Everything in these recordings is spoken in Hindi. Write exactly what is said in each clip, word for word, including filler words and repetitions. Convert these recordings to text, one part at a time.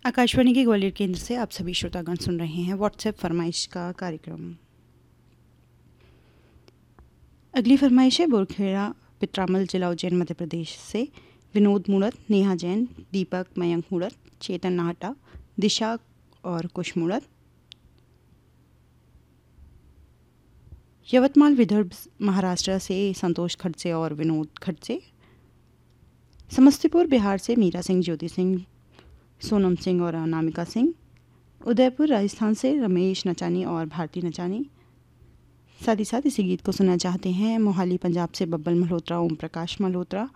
आकाशवाणी के ग्वालियर केंद्र से आप सभी श्रोतागण सुन रहे हैं व्हाट्सएप फरमाइश का कार्यक्रम। अगली फरमाइश है बोरखेड़ा पित्रामल जिला उज्जैन मध्य प्रदेश से विनोद मूड़त, नेहा जैन, दीपक मयंक मूड़त, चेतन नाहटा, दिशा और कुश मूड़त। यवतमाल विदर्भ महाराष्ट्र से संतोष खड़से और विनोद खड़से। समस्तीपुर बिहार से मीरा सिंह, ज्योति सिंह, सोनम सिंह और अनामिका सिंह। उदयपुर राजस्थान से रमेश नचानी और भारती नचानी। साथ ही साथ इसी गीत को सुनना चाहते हैं मोहाली पंजाब से बब्बल मल्होत्रा, ओम प्रकाश मल्होत्रा।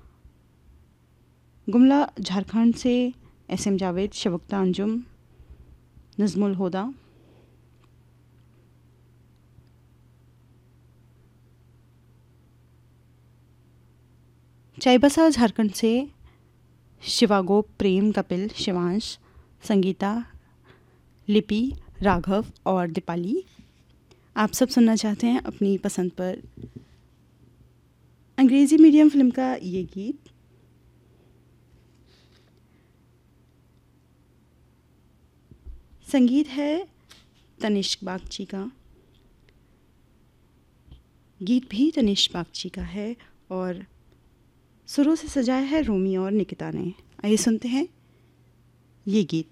गुमला झारखंड से एस एम जावेद, शबुक्ता अंजुम, नजमुल होदा। चाईबासा झारखंड से शिवागो, प्रेम, कपिल, शिवांश, संगीता, लिपि, राघव और दीपाली। आप सब सुनना चाहते हैं अपनी पसंद पर अंग्रेज़ी मीडियम फिल्म का ये गीत। संगीत है तनिष्क बागची का, गीत भी तनिष्क बागची का है और सुरों से सजाया है रोमी और निकिता ने। आइए सुनते हैं ये गीत।